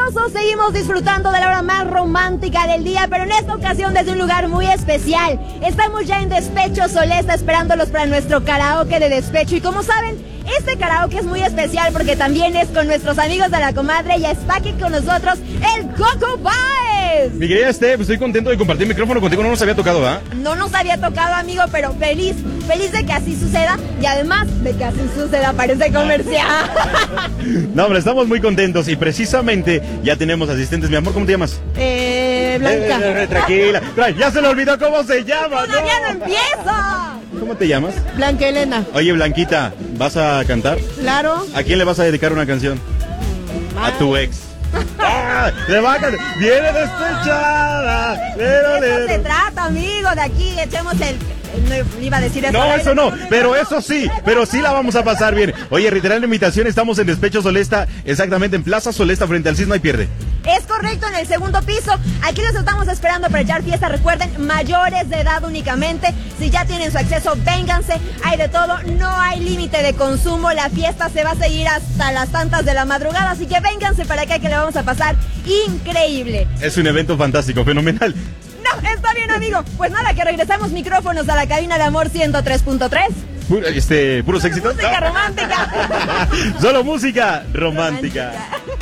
hermosos, seguimos disfrutando de la hora más romántica del día, pero en esta ocasión desde un lugar muy especial. Estamos ya en Despecho Solesta esperándolos para nuestro karaoke de despecho. Y como saben, este karaoke es muy especial porque también es con nuestros amigos de la comadre. Ya está aquí con nosotros el Coco Baez. Mi querida Steph, estoy contento de compartir micrófono contigo. No nos había tocado, ¿verdad? No nos había tocado, amigo, pero feliz de que así suceda. Y además de que así suceda, parece comercial. No, hombre, estamos muy contentos y precisamente ya tenemos asistentes. Mi amor, ¿cómo te llamas? Blanca. Tranquila. Ya se le olvidó cómo se llama, ¿no? Todavía no empieza. ¿Cómo te llamas? Blanca Elena. Oye, Blanquita, ¿vas a cantar? Claro. ¿A quién le vas a dedicar una canción? A tu ex. ¡Ah! ¡Le va a cantar! ¡Viene despechada! Eso se trata, amigo, de aquí echemos el... No iba a decir eso. No, eso no, pero eso sí, pero sí la vamos a pasar bien. Oye, reiterar la invitación, estamos en Despecho Solesta, exactamente en Plaza Solesta frente al Cisno y Pierde. Es correcto, en el segundo piso. Aquí los estamos esperando para echar fiesta. Recuerden, mayores de edad únicamente. Si ya tienen su acceso, vénganse. Hay de todo, no hay límite de consumo. La fiesta se va a seguir hasta las tantas de la madrugada. Así que vénganse para acá que le vamos a pasar increíble. Es un evento fantástico, fenomenal. No, está bien, amigo. Pues nada, que regresamos micrófonos a la cabina de Amor 103.3. Puros éxitos. Música romántica. Solo música romántica.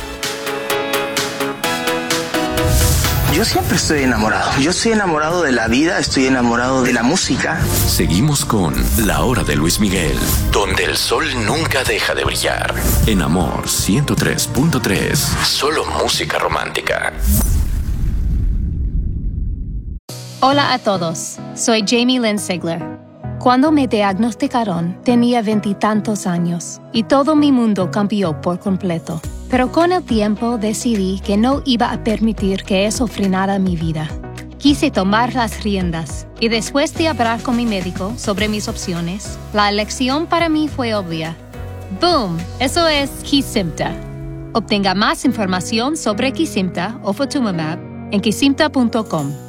Yo siempre estoy enamorado. Yo estoy enamorado de la vida, estoy enamorado de la música. Seguimos con La Hora de Luis Miguel, donde el sol nunca deja de brillar. En Amor 103.3, solo música romántica. Hola a todos, soy Jamie Lynn Sigler. Cuando me diagnosticaron, tenía 20 y tantos años y todo mi mundo cambió por completo. Pero con el tiempo decidí que no iba a permitir que eso frenara mi vida. Quise tomar las riendas y después de hablar con mi médico sobre mis opciones, la elección para mí fue obvia. ¡Boom! Eso es Kesimpta. Obtenga más información sobre Kesimpta o Ofatumumab en kesimpta.com.